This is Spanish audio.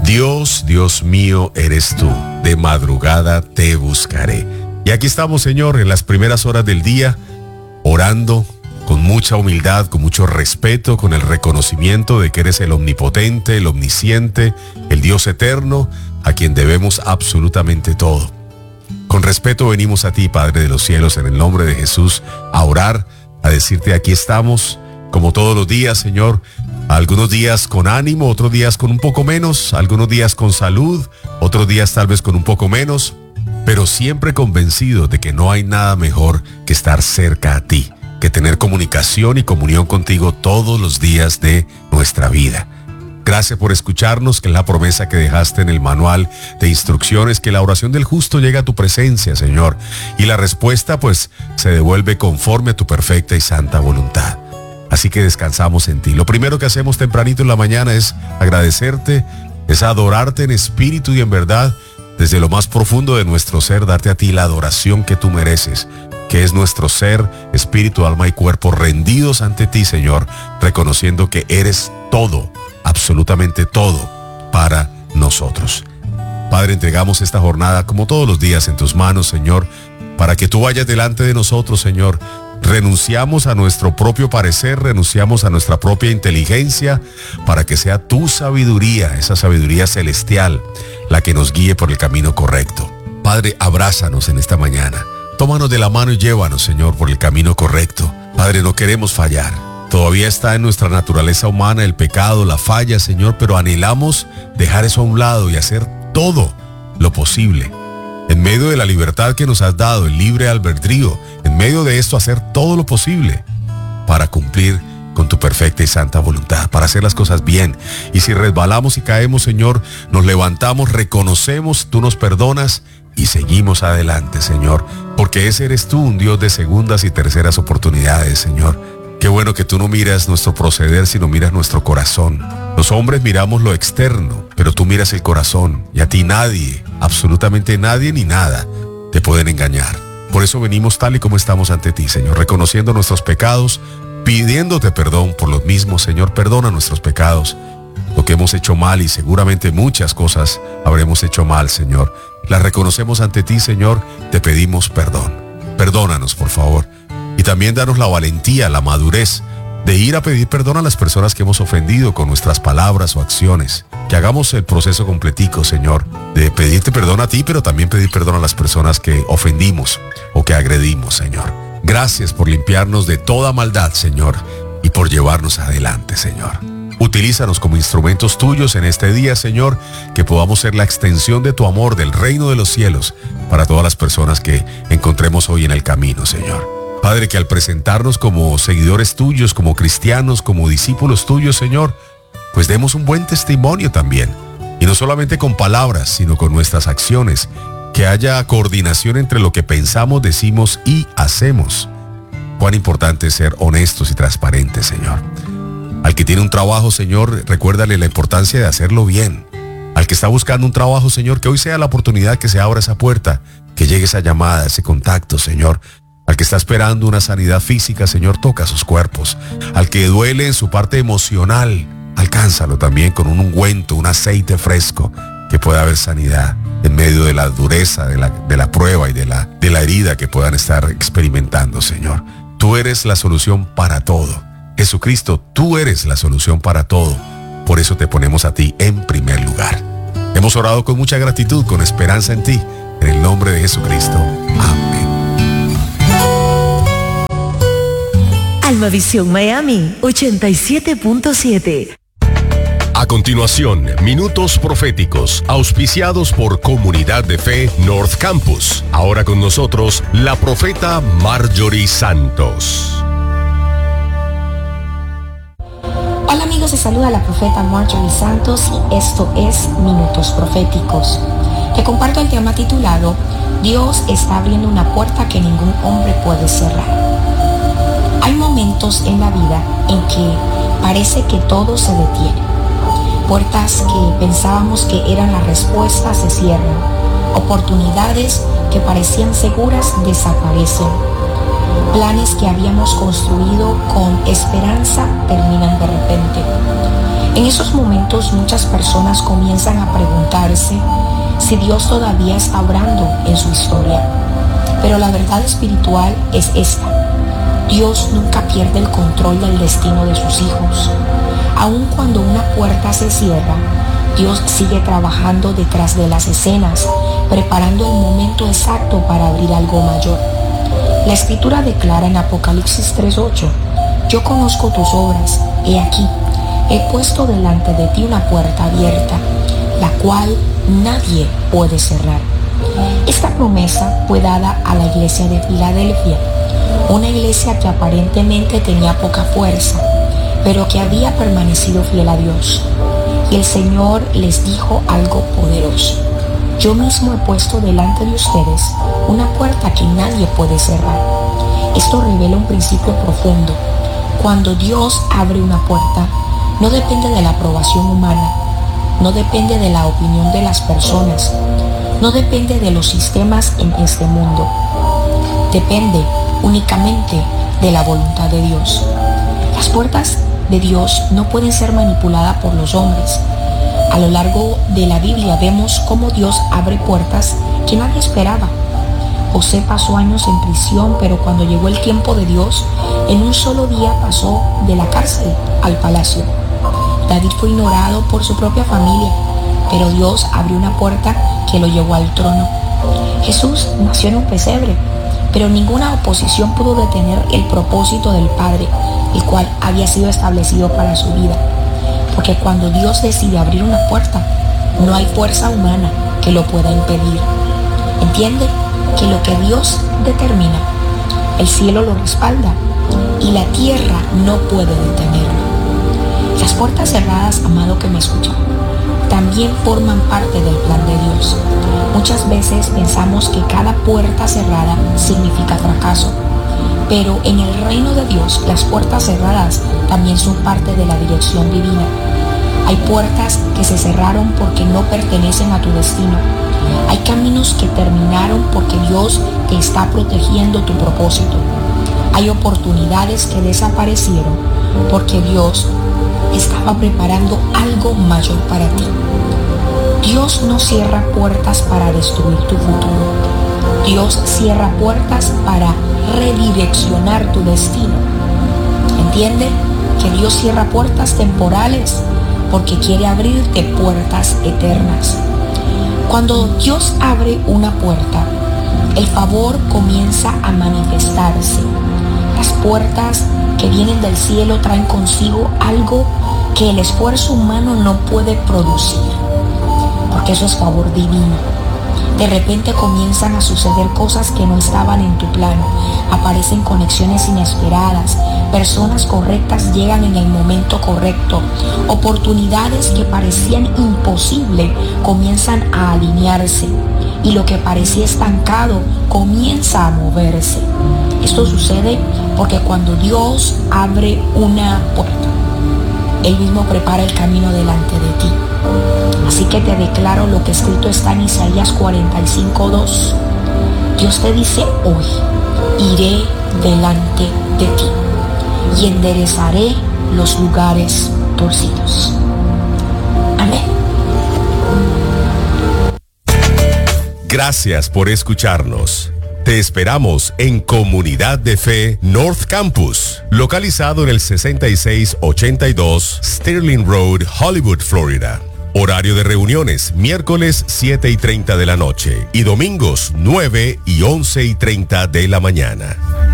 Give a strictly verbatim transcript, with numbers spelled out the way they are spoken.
Dios, Dios mío, eres tú. De madrugada te buscaré. Y aquí estamos, Señor, en las primeras horas del día, orando con mucha humildad, con mucho respeto, con el reconocimiento de que eres el omnipotente, el omnisciente, el Dios eterno, a quien debemos absolutamente todo. Con respeto venimos a ti, Padre de los cielos, en el nombre de Jesús, a orar, a decirte aquí estamos, como todos los días, Señor, algunos días con ánimo, otros días con un poco menos, algunos días con salud, otros días tal vez con un poco menos, pero siempre convencidos de que no hay nada mejor que estar cerca a ti, que tener comunicación y comunión contigo todos los días de nuestra vida. Gracias por escucharnos, que es la promesa que dejaste en el manual de instrucciones, que la oración del justo llega a tu presencia, Señor, y la respuesta pues se devuelve conforme a tu perfecta y santa voluntad. Así que descansamos en ti. Lo primero que hacemos tempranito en la mañana es agradecerte, es adorarte en espíritu y en verdad, desde lo más profundo de nuestro ser, darte a ti la adoración que tú mereces, que es nuestro ser, espíritu, alma y cuerpo rendidos ante ti, Señor, reconociendo que eres todo, absolutamente todo para nosotros. Padre, entregamos esta jornada como todos los días en tus manos, Señor, para que tú vayas delante de nosotros, Señor. Renunciamos a nuestro propio parecer, renunciamos a nuestra propia inteligencia, para que sea tu sabiduría, esa sabiduría celestial, la que nos guíe por el camino correcto. Padre, abrázanos en esta mañana. Tómanos de la mano y llévanos, Señor, por el camino correcto. Padre, no queremos fallar. Todavía está en nuestra naturaleza humana el pecado, la falla, Señor, pero anhelamos dejar eso a un lado y hacer todo lo posible. En medio de la libertad que nos has dado, el libre albedrío, en medio de esto hacer todo lo posible para cumplir con tu perfecta y santa voluntad, para hacer las cosas bien. Y si resbalamos y caemos, Señor, nos levantamos, reconocemos, tú nos perdonas y seguimos adelante, Señor, porque ese eres tú, un Dios de segundas y terceras oportunidades, Señor. Qué bueno que tú no miras nuestro proceder, sino miras nuestro corazón. Los hombres miramos lo externo, pero tú miras el corazón, y a ti nadie, absolutamente nadie ni nada, te pueden engañar. Por eso venimos tal y como estamos ante ti, Señor, reconociendo nuestros pecados, pidiéndote perdón por los mismos, Señor. Perdona nuestros pecados, lo que hemos hecho mal, y seguramente muchas cosas habremos hecho mal, Señor. Las reconocemos ante ti, Señor, te pedimos perdón. Perdónanos, por favor. Y también danos la valentía, la madurez de ir a pedir perdón a las personas que hemos ofendido con nuestras palabras o acciones. Que hagamos el proceso completico, Señor, de pedirte perdón a ti, pero también pedir perdón a las personas que ofendimos o que agredimos, Señor. Gracias por limpiarnos de toda maldad, Señor, y por llevarnos adelante, Señor. Utilízanos como instrumentos tuyos en este día, Señor, que podamos ser la extensión de tu amor, del reino de los cielos, para todas las personas que encontremos hoy en el camino, Señor. Padre, que al presentarnos como seguidores tuyos, como cristianos, como discípulos tuyos, Señor, pues demos un buen testimonio también. Y no solamente con palabras, sino con nuestras acciones. Que haya coordinación entre lo que pensamos, decimos y hacemos. Cuán importante es ser honestos y transparentes, Señor. Al que tiene un trabajo, Señor, recuérdale la importancia de hacerlo bien. Al que está buscando un trabajo, Señor, que hoy sea la oportunidad que se abra esa puerta, que llegue esa llamada, ese contacto, Señor. Al que está esperando una sanidad física, Señor, toca sus cuerpos. Al que duele en su parte emocional, alcánzalo también con un ungüento, un aceite fresco, que pueda haber sanidad en medio de la dureza, de la, de la prueba y de la, de la herida que puedan estar experimentando, Señor. Tú eres la solución para todo. Jesucristo, tú eres la solución para todo. Por eso te ponemos a ti en primer lugar. Hemos orado con mucha gratitud, con esperanza en ti. En el nombre de Jesucristo. Amén. Almavisión Miami ochenta y siete punto siete. A continuación, minutos proféticos, auspiciados por Comunidad de Fe North Campus. Ahora con nosotros, la profeta Marjorie Santos. Hola amigos, se saluda la profeta Marjorie Santos y esto es Minutos Proféticos. Te comparto el tema titulado Dios está abriendo una puerta que ningún hombre puede cerrar. Hay momentos en la vida en que parece que todo se detiene. Puertas que pensábamos que eran la respuesta se cierran. Oportunidades que parecían seguras desaparecen. Planes que habíamos construido con esperanza terminan de repente. En esos momentos muchas personas comienzan a preguntarse si Dios todavía está obrando en su historia. Pero la verdad espiritual es esta: Dios nunca pierde el control del destino de sus hijos. Aun cuando una puerta se cierra, Dios sigue trabajando detrás de las escenas, preparando el momento exacto para abrir algo mayor. La Escritura declara en Apocalipsis tres ocho: yo conozco tus obras, he aquí, he puesto delante de ti una puerta abierta, la cual nadie puede cerrar. Esta promesa fue dada a la iglesia de Filadelfia, una iglesia que aparentemente tenía poca fuerza, pero que había permanecido fiel a Dios. Y el Señor les dijo algo poderoso: yo mismo he puesto delante de ustedes una puerta que nadie puede cerrar. Esto revela un principio profundo. Cuando Dios abre una puerta, no depende de la aprobación humana, no depende de la opinión de las personas, no depende de los sistemas en este mundo. Depende únicamente de la voluntad de Dios. Las puertas de Dios no pueden ser manipuladas por los hombres. A lo largo de la Biblia vemos cómo Dios abre puertas que nadie esperaba. José pasó años en prisión, pero cuando llegó el tiempo de Dios, en un solo día pasó de la cárcel al palacio. David fue ignorado por su propia familia, pero Dios abrió una puerta que lo llevó al trono. Jesús nació en un pesebre, pero ninguna oposición pudo detener el propósito del Padre, el cual había sido establecido para su vida. Porque cuando Dios decide abrir una puerta, no hay fuerza humana que lo pueda impedir. Entiende que lo que Dios determina, el cielo lo respalda y la tierra no puede detenerlo. Las puertas cerradas, amado que me escucha, también forman parte del plan de Dios. Muchas veces pensamos que cada puerta cerrada significa fracaso, pero en el reino de Dios las puertas cerradas también son parte de la dirección divina. Hay puertas que se cerraron porque no pertenecen a tu destino. Hay caminos que terminaron porque Dios te está protegiendo tu propósito. Hay oportunidades que desaparecieron porque Dios estaba preparando algo mayor para ti. Dios no cierra puertas para destruir tu futuro. Dios cierra puertas para redireccionar tu destino. ¿Entiende? Que Dios cierra puertas temporales porque quiere abrirte puertas eternas. Cuando Dios abre una puerta, el favor comienza a manifestarse. Las puertas que vienen del cielo traen consigo algo que el esfuerzo humano no puede producir, porque eso es favor divino. De repente comienzan a suceder cosas que no estaban en tu plano. Aparecen conexiones inesperadas. Personas correctas llegan en el momento correcto. Oportunidades que parecían imposibles comienzan a alinearse. Y lo que parecía estancado comienza a moverse. Esto sucede porque cuando Dios abre una puerta, Él mismo prepara el camino delante de ti. Así que te declaro lo que escrito está en Isaías cuarenta y cinco dos. Dios te dice hoy: iré delante de ti y enderezaré los lugares torcidos. Amén. Gracias por escucharnos. Te esperamos en Comunidad de Fe North Campus, localizado en el sesenta y seis ochenta y dos Sterling Road, Hollywood, Florida. Horario de reuniones, miércoles siete y treinta de la noche y domingos nueve y once y treinta de la mañana.